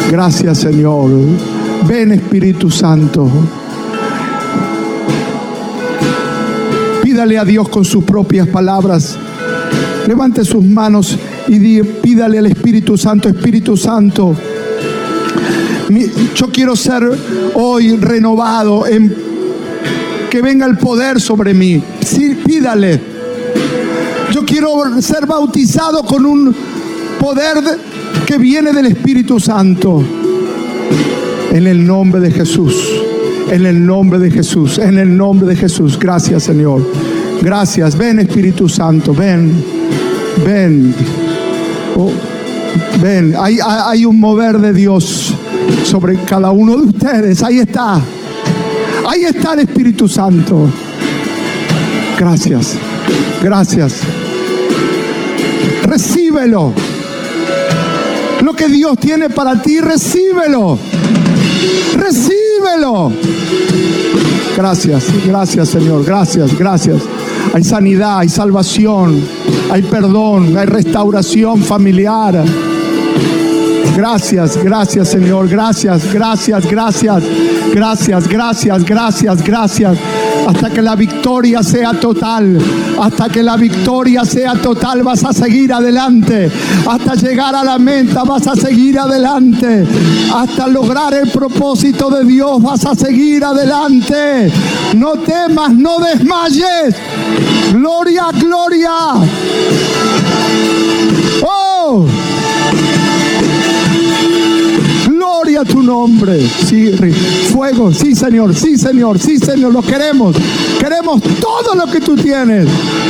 Gracias, Señor. Ven, Espíritu Santo. Pídale a Dios con sus propias palabras. Levante sus manos y pídale al Espíritu Santo: Espíritu Santo, yo quiero ser hoy renovado, que venga el poder sobre mí. Sí, pídale. Yo quiero ser bautizado con un poder que viene del Espíritu Santo. En el nombre de Jesús. En el nombre de Jesús. En el nombre de Jesús. Gracias, Señor. Gracias. Ven, Espíritu Santo. Ven. Ven. Oh, ven. Hay un mover de Dios sobre cada uno de ustedes. Ahí está. Ahí está el Espíritu Santo. Gracias. Gracias. Recíbelo. Lo que Dios tiene para ti, recíbelo. Recíbelo. Gracias, gracias, Señor. Gracias, gracias. Hay sanidad, hay salvación, hay perdón, hay restauración familiar. Gracias, gracias, Señor. Gracias, gracias, gracias. Gracias, gracias, gracias, gracias. Hasta que la victoria sea total. Hasta que la victoria sea total, vas a seguir adelante. Hasta llegar a la meta, vas a seguir adelante. Hasta lograr el propósito de Dios, vas a seguir adelante. No temas, no desmayes. Gloria, gloria. ¡Oh! Gloria a tu nombre. Sí, fuego. Sí, Señor. Sí, Señor. Sí, Señor. Lo queremos. Queremos todo lo que tú tienes.